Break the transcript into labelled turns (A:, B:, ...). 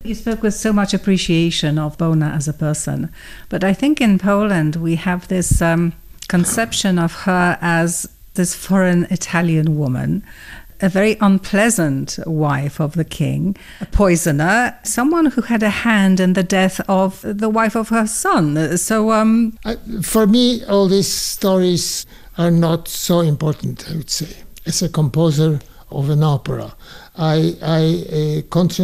A: You spoke with so much appreciation of Bona as a person, but I think in Poland we have this conception of her as this foreign Italian woman, a very unpleasant wife of the king, a poisoner, someone who had a hand in the death of the wife of her son. So,
B: for me, all these stories are not so important, I would say. As a composer of an opera, I concentrate